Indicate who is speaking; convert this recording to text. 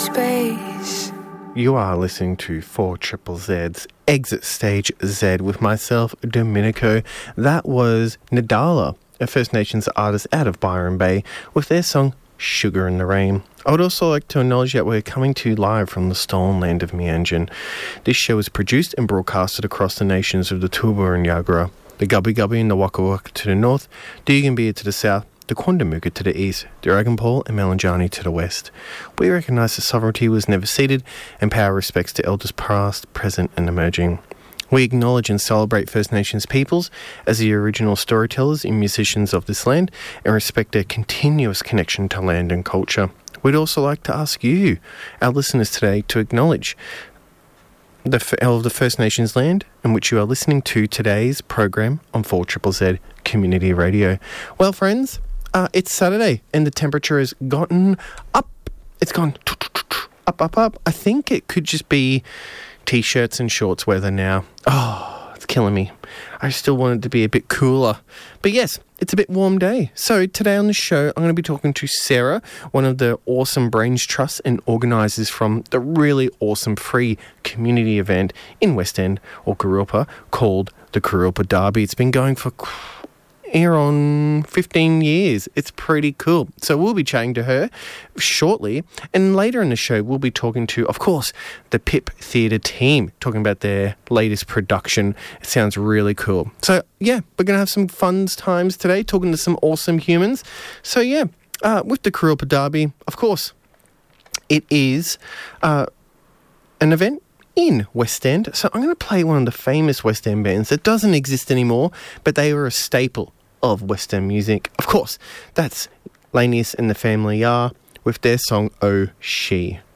Speaker 1: space.
Speaker 2: You are listening to 4ZZZ's Exit Stage Z with myself, Domenico. That was Nadala, a First Nations artist out of Byron Bay, with their song Sugar in the Rain. I would also like to acknowledge that we're coming to you live from the stolen land of Meanjin. This show is produced and broadcasted across the nations of the Toowoomba and Yagara, the Gubbi Gubbi and the Waka Waka to the north, the Yugambeh to the south, the Quandamooka to the east, the Aragonpal and Melanjani to the west. We recognise that sovereignty was never ceded and pay our respects to elders past, present and emerging. We acknowledge and celebrate First Nations peoples as the original storytellers and musicians of this land and respect their continuous connection to land and culture. We'd also like to ask you, our listeners today, to acknowledge the First Nations land in which you are listening to today's program on 4ZZZ Community Radio. Well, friends, it's Saturday and the temperature has gotten up. It's gone up. I think it could just be T-shirts and shorts weather now. Oh, it's killing me. I still want it to be a bit cooler. But yes, it's a bit warm day. So today on the show, I'm going to be talking to Sarah, one of the awesome Brains Trust and organisers from the really awesome free community event in West End or Kurilpa called the Kurilpa Derby. It's been going for here on 15 years. It's pretty cool. So we'll be chatting to her shortly. And later in the show, we'll be talking to, of course, the Pip Theatre team, talking about their latest production. It sounds really cool. So, yeah, we're going to have some fun times today, talking to some awesome humans. So, yeah, with the Kurilpa Derby, of course, it is an event in West End. So I'm going to play one of the famous West End bands that doesn't exist anymore, but they were a staple of West End music. Of course, that's Lanius and the Family Are with their song Oh She.